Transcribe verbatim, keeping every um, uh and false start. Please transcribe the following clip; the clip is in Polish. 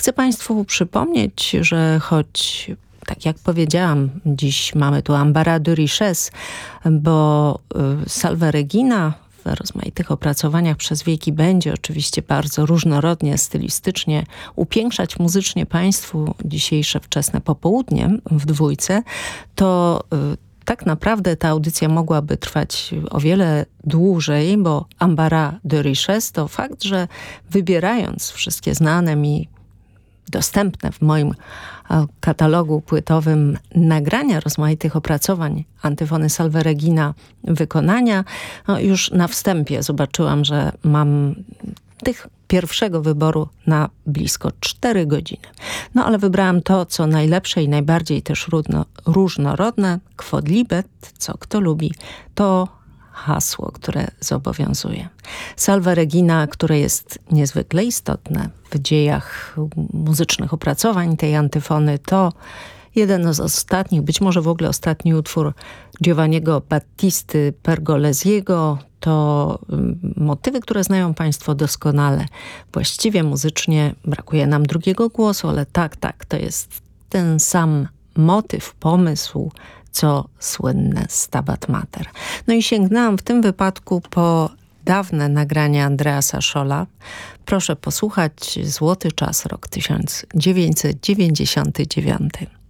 Chcę Państwu przypomnieć, że choć, tak jak powiedziałam, dziś mamy tu Ambara de Richesse, bo Salve Regina w rozmaitych opracowaniach przez wieki będzie oczywiście bardzo różnorodnie, stylistycznie upiększać muzycznie Państwu dzisiejsze wczesne popołudnie w dwójce, to tak naprawdę ta audycja mogłaby trwać o wiele dłużej, bo Ambara de Richesse to fakt, że wybierając wszystkie znane mi dostępne w moim katalogu płytowym nagrania rozmaitych opracowań antyfony Salve Regina wykonania, no już na wstępie zobaczyłam, że mam tych pierwszego wyboru na blisko cztery godziny. No ale wybrałam to, co najlepsze i najbardziej też różno, różnorodne. Quod libet, co kto lubi, to hasło, które zobowiązuje. Salve Regina, które jest niezwykle istotne w dziejach muzycznych opracowań tej antyfony, to jeden z ostatnich, być może w ogóle ostatni utwór Giovanniego Battisty Pergolesiego. To motywy, które znają Państwo doskonale. Właściwie muzycznie brakuje nam drugiego głosu, ale tak, tak, to jest ten sam motyw, pomysł, co słynne Stabat Mater. No i sięgnęłam w tym wypadku po dawne nagrania Andreasa Scholla. Proszę posłuchać, Złoty czas, rok tysiąc dziewięćset dziewięćdziesiąty dziewiąty.